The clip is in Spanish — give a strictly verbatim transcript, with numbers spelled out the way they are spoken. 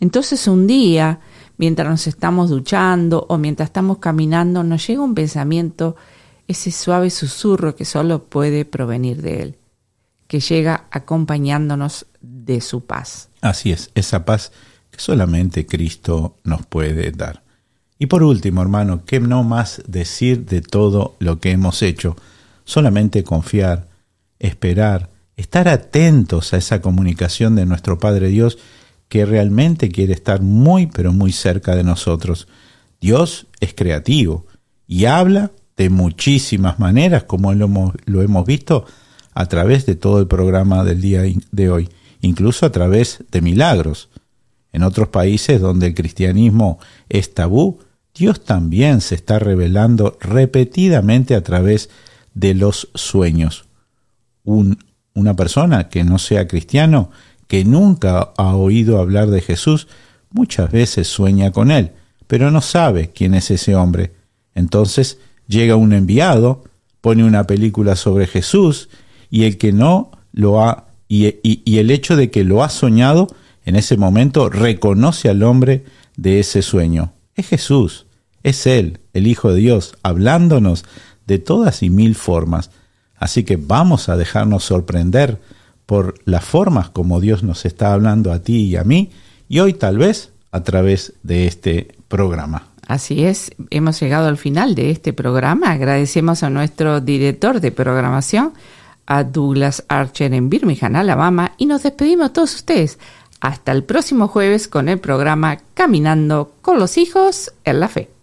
Entonces un día, mientras nos estamos duchando o mientras estamos caminando, nos llega un pensamiento, ese suave susurro que solo puede provenir de Él, que llega acompañándonos de su paz. Así es, esa paz que solamente Cristo nos puede dar. Y por último, hermano, ¿qué no más decir de todo lo que hemos hecho? Solamente confiar, esperar, estar atentos a esa comunicación de nuestro Padre Dios, que realmente quiere estar muy, pero muy cerca de nosotros. Dios es creativo y habla de muchísimas maneras, como lo hemos, lo hemos visto a través de todo el programa del día de hoy, incluso a través de milagros. En otros países donde el cristianismo es tabú, Dios también se está revelando repetidamente a través de los sueños. Un, una persona que no sea cristiano, que nunca ha oído hablar de Jesús, muchas veces sueña con él, pero no sabe quién es ese hombre. Entonces llega un enviado, pone una película sobre Jesús, y el que no lo ha, y, y, y el hecho de que lo ha soñado, en ese momento reconoce al hombre de ese sueño. Es Jesús, es Él, el Hijo de Dios, hablándonos de todas y mil formas. Así que vamos a dejarnos sorprender por las formas como Dios nos está hablando a ti y a mí, y hoy tal vez a través de este programa. Así es, hemos llegado al final de este programa. Agradecemos a nuestro director de programación, a Douglas Archer en Birmingham, Alabama, y nos despedimos a todos ustedes. Hasta el próximo jueves con el programa Caminando con los Hijos en la Fe.